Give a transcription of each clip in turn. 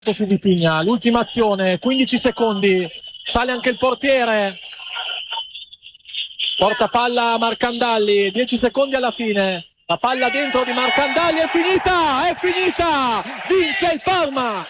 su Vitinha. L'ultima azione, 15 secondi, sale anche il portiere, porta palla a Marcandalli, 10 secondi alla fine, la palla dentro di Marcandalli, è finita, vince il Parma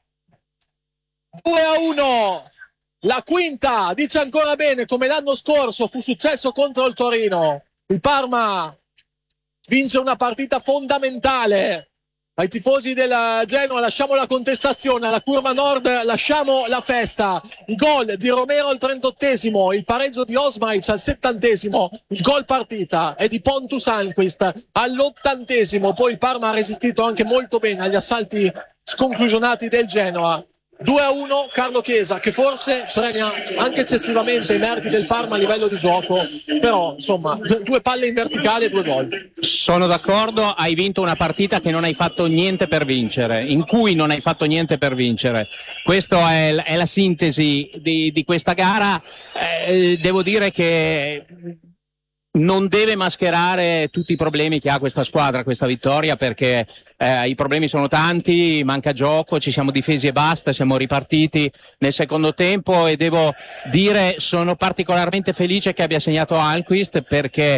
2-1, la quinta, dice ancora bene, come l'anno scorso fu successo contro il Torino. Il Parma vince una partita fondamentale. Ai tifosi del Genoa lasciamo la contestazione, alla curva nord lasciamo la festa. Il gol di Romero al 38esimo, il pareggio di Osmaic al 70esimo, il gol partita è di Pontus Almqvist all'80esimo. Poi il Parma ha resistito anche molto bene agli assalti sconclusionati del Genoa. 2-1, Carlo Chiesa, che forse premia anche eccessivamente i meriti del Parma a livello di gioco, però insomma 2 palle in verticale e 2 gol. Sono d'accordo, hai vinto una partita che non hai fatto niente per vincere, in cui non hai fatto niente per vincere. Questa è la sintesi di questa gara. Devo dire che non deve mascherare tutti i problemi che ha questa squadra, questa vittoria, perché i problemi sono tanti, manca gioco, ci siamo difesi e basta, siamo ripartiti nel secondo tempo e devo dire sono particolarmente felice che abbia segnato Almqvist, perché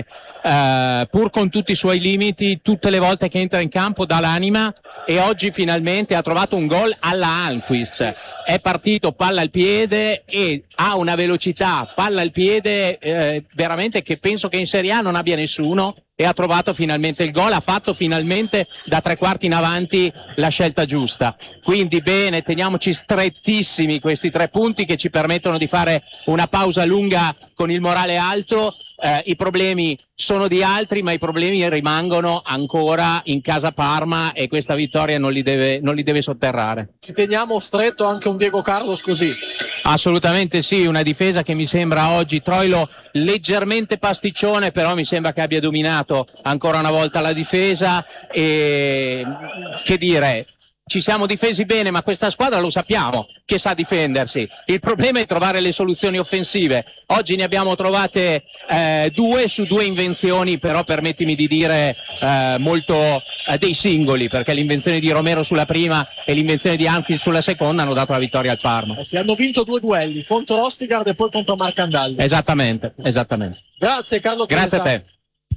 pur con tutti i suoi limiti, tutte le volte che entra in campo dà l'anima e oggi finalmente ha trovato un gol alla Almqvist. È partito palla al piede e ha una velocità palla al piede veramente che penso che in Serie A non abbia nessuno, e ha trovato finalmente il gol, ha fatto finalmente da 3/4 in avanti la scelta giusta. Quindi bene, teniamoci strettissimi questi 3 punti che ci permettono di fare una pausa lunga con il morale alto. I problemi sono di altri, ma i problemi rimangono ancora in casa Parma e questa vittoria non li deve sotterrare. Ci teniamo stretto anche un Diego Carlos così? Assolutamente sì, una difesa che mi sembra oggi, Troilo leggermente pasticcione, però mi sembra che abbia dominato ancora una volta la difesa e che dire, ci siamo difesi bene, ma questa squadra lo sappiamo che sa difendersi. Il problema è trovare le soluzioni offensive. Oggi ne abbiamo trovate 2 su 2 invenzioni, però permettimi di dire molto dei singoli, perché l'invenzione di Romero sulla prima e l'invenzione di Almqvist sulla seconda hanno dato la vittoria al Parma. Si hanno vinto 2 duelli, contro Ostigard e poi contro Marcandalli. Esattamente. Grazie Carlo Chiesa. Grazie a te.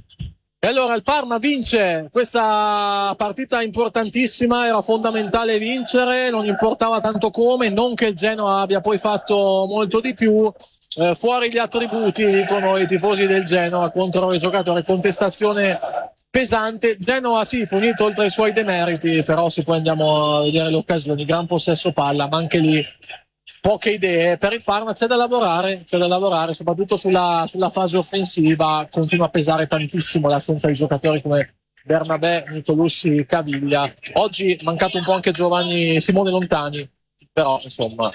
E allora il Parma vince questa partita importantissima, era fondamentale vincere, non importava tanto come, non che il Genoa abbia poi fatto molto di più, fuori gli attributi, dicono i tifosi del Genoa contro i giocatori, contestazione pesante. Genoa sì, punito oltre ai suoi demeriti, però se poi andiamo a vedere le occasioni, gran possesso palla, ma anche lì poche idee. Per il Parma c'è da lavorare soprattutto sulla fase offensiva. Continua a pesare tantissimo l'assenza di giocatori come Bernabé, Nicolussi, Caviglia. Oggi mancato un po' anche Simone Lontani, però insomma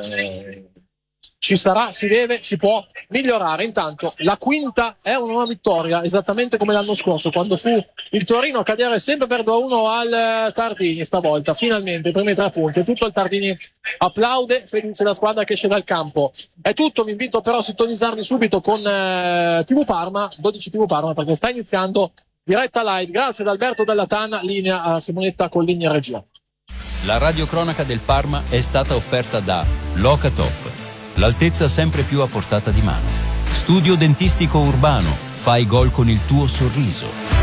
ci sarà, si può migliorare. Intanto la quinta è una nuova vittoria, esattamente come l'anno scorso, quando fu il Torino a cadere sempre per 2-1 al Tardini. Stavolta finalmente i primi 3 punti, e tutto il Tardini applaude, felice la squadra che esce dal campo. È tutto, vi invito però a sintonizzarmi subito con TV Parma, 12 TV Parma, perché sta iniziando diretta live. Grazie ad Alberto Della Tana, linea a Simonetta Colligni e regia. La radiocronaca del Parma è stata offerta da Locatop, l'altezza sempre più a portata di mano. Studio dentistico urbano, fai gol con il tuo sorriso.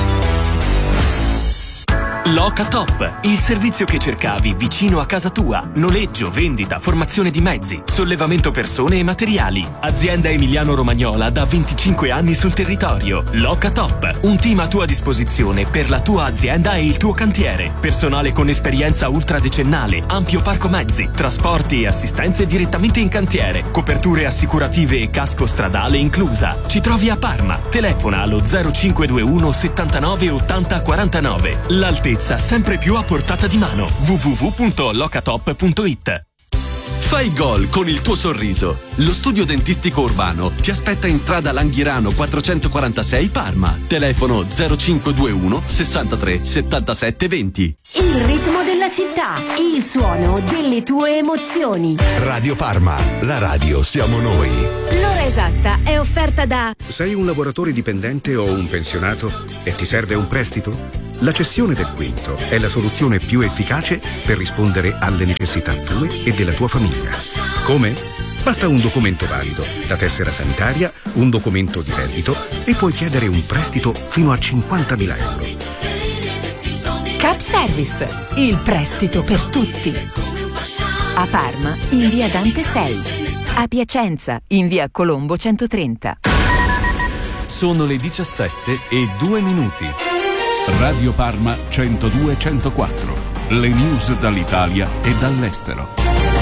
Locatop, il servizio che cercavi vicino a casa tua. Noleggio, vendita, formazione di mezzi, sollevamento persone e materiali. Azienda emiliano-romagnola da 25 anni sul territorio. Locatop, un team a tua disposizione per la tua azienda e il tuo cantiere. Personale con esperienza ultradecennale, ampio parco mezzi, trasporti e assistenze direttamente in cantiere, coperture assicurative e casco stradale inclusa. Ci trovi a Parma. Telefona allo 0521 79 80 49. L'altezza sempre più a portata di mano. www.locatop.it. Fai gol con il tuo sorriso. Lo studio dentistico urbano ti aspetta in strada Langhirano 446 Parma. Telefono 0521 63 77 20. Il ritmo della città, il suono delle tue emozioni. Radio Parma, la radio siamo noi. L'ora esatta è offerta da... Sei un lavoratore dipendente o un pensionato e ti serve un prestito? La cessione del quinto è la soluzione più efficace per rispondere alle necessità tue e della tua famiglia. Come? Basta un documento valido, la tessera sanitaria, un documento di reddito e puoi chiedere un prestito fino a 50.000 euro. Cap Service, il prestito per tutti. A Parma, in via Dante 6. A Piacenza, in via Colombo 130. Sono le 17:02. Radio Parma 102-104. Le news dall'Italia e dall'estero.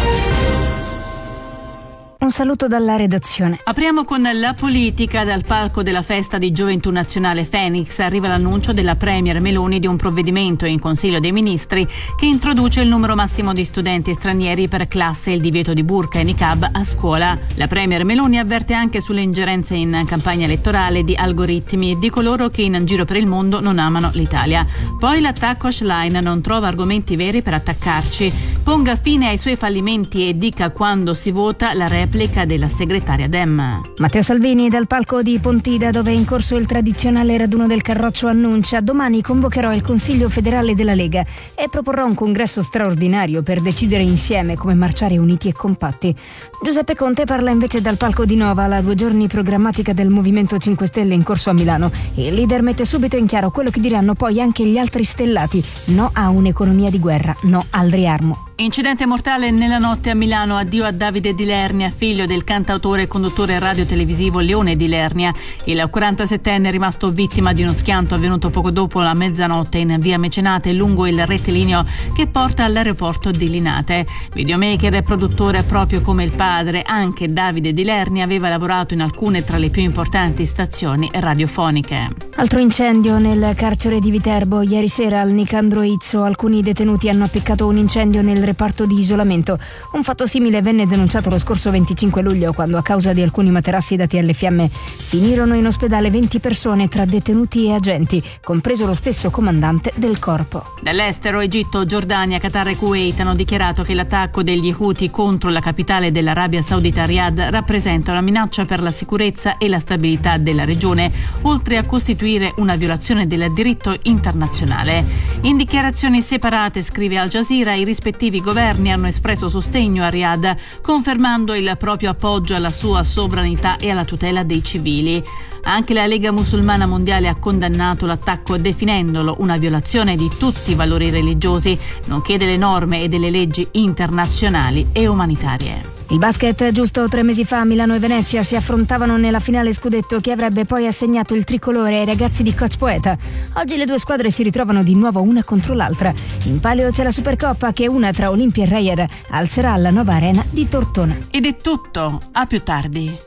Un saluto dalla redazione. Apriamo con la politica. Dal palco della festa di Gioventù Nazionale Phoenix arriva l'annuncio della Premier Meloni di un provvedimento in Consiglio dei Ministri che introduce il numero massimo di studenti stranieri per classe e il divieto di burqa e niqab a scuola. La Premier Meloni avverte anche sulle ingerenze in campagna elettorale di algoritmi e di coloro che in giro per il mondo non amano l'Italia. Poi l'attacco a Schlein non trova argomenti veri per attaccarci. Ponga fine ai suoi fallimenti e dica quando si vota la replica della segretaria Dem. Matteo Salvini dal palco di Pontida, dove è in corso il tradizionale raduno del Carroccio, annuncia: domani convocherò il Consiglio federale della Lega e proporrò un congresso straordinario per decidere insieme come marciare uniti e compatti. Giuseppe Conte parla invece dal palco di Nova, la 2 giorni programmatica del Movimento 5 Stelle in corso a Milano. Il leader mette subito in chiaro quello che diranno poi anche gli altri stellati: no a un'economia di guerra, no al riarmo. Incidente mortale nella notte a Milano. Addio a Davide Di Lernia, figlio del cantautore e conduttore radio-televisivo Leone Di Lernia. Il 47enne è rimasto vittima di uno schianto avvenuto poco dopo la mezzanotte in via Mecenate lungo il rettilineo che porta all'aeroporto di Linate. Videomaker e produttore proprio come il padre, anche Davide Di Lernia aveva lavorato in alcune tra le più importanti stazioni radiofoniche. Altro incendio nel carcere di Viterbo. Ieri sera al Nicandro Izzo alcuni detenuti hanno appiccato un incendio nel reparto di isolamento. Un fatto simile venne denunciato lo scorso 25 luglio, quando a causa di alcuni materassi dati alle fiamme finirono in ospedale 20 persone tra detenuti e agenti, compreso lo stesso comandante del corpo. Dall'estero, Egitto, Giordania, Qatar e Kuwait hanno dichiarato che l'attacco degli Houthi contro la capitale dell'Arabia Saudita, Riyadh, rappresenta una minaccia per la sicurezza e la stabilità della regione, oltre a costituire una violazione del diritto internazionale. In dichiarazioni separate, scrive Al Jazeera, i rispettivi governi hanno espresso sostegno a Riyadh, confermando il proprio appoggio alla sua sovranità e alla tutela dei civili. Anche la Lega Musulmana Mondiale ha condannato l'attacco, definendolo una violazione di tutti i valori religiosi, nonché delle norme e delle leggi internazionali e umanitarie. Il basket: giusto 3 mesi fa Milano e Venezia si affrontavano nella finale scudetto che avrebbe poi assegnato il tricolore ai ragazzi di Coach Poeta. Oggi le due squadre si ritrovano di nuovo una contro l'altra. In palio c'è la Supercoppa, che una tra Olimpia e Reyer alzerà alla nuova arena di Tortona. Ed è tutto, a più tardi.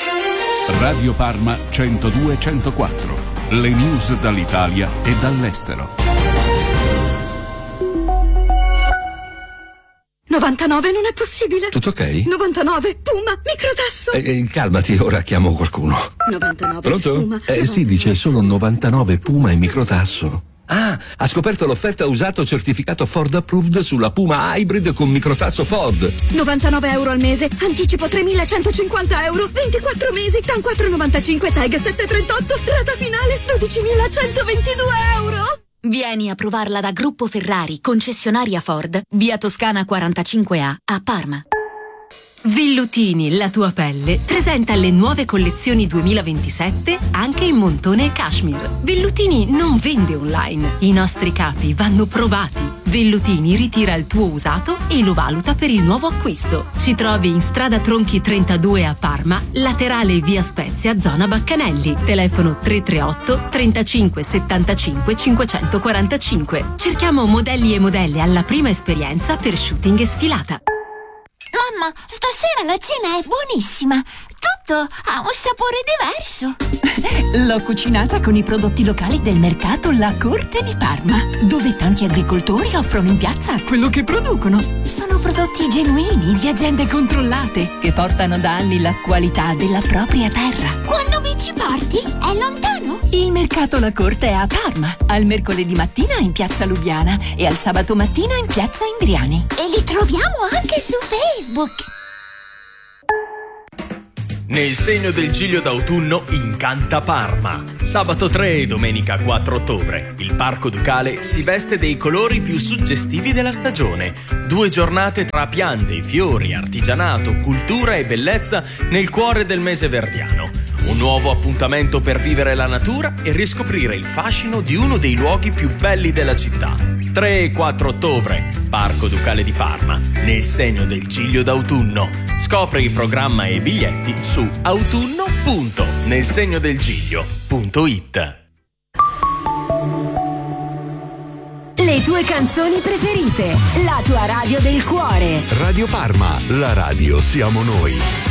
Radio Parma 102-104. Le news dall'Italia e dall'estero. 99 non è possibile. Tutto ok? 99 Puma microtasso. Calmati, ora chiamo qualcuno. 99 Pronto? Puma. Sì, dice solo 99 Puma e microtasso. Ah, ha scoperto l'offerta usato certificato Ford Approved sulla Puma Hybrid con microtasso Ford. 99 euro al mese, anticipo 3.150 euro, 24 mesi, TAN 4,95, TAG 7,38, rata finale 12.122 euro. Vieni a provarla da Gruppo Ferrari, concessionaria Ford, via Toscana 45A, a Parma. Vellutini, la tua pelle, presenta le nuove collezioni 2027 anche in montone e cashmere. Vellutini non vende online, i nostri capi vanno provati. Vellutini ritira il tuo usato e lo valuta per il nuovo acquisto. Ci trovi in strada Tronchi 32 a Parma, laterale via Spezia, zona Baccanelli. Telefono 338 35 75 545. Cerchiamo modelli e modelle alla prima esperienza per shooting e sfilata. Mamma, stasera la cena è buonissima. Tutto ha un sapore diverso. L'ho cucinata con i prodotti locali del mercato La Corte di Parma, dove tanti agricoltori offrono in piazza quello che producono. Sono prodotti genuini di aziende controllate che portano da anni la qualità della propria terra. Quando mi ci porti? È lontano? Il mercato La Corte è a Parma, al mercoledì mattina in piazza Lubiana e al sabato mattina in piazza Indriani. E li troviamo anche su Facebook. Nel segno del Giglio d'autunno incanta Parma. Sabato 3 e domenica 4 ottobre, il Parco Ducale si veste dei colori più suggestivi della stagione. 2 giornate tra piante, fiori, artigianato, cultura e bellezza nel cuore del mese verdiano. Un nuovo appuntamento per vivere la natura e riscoprire il fascino di uno dei luoghi più belli della città. 3 e 4 ottobre, Parco Ducale di Parma, nel segno del Giglio d'autunno. Scopri il programma e i biglietti su autunno.nelsegnodelgiglio.it. Le tue canzoni preferite, la tua radio del cuore. Radio Parma, la radio siamo noi.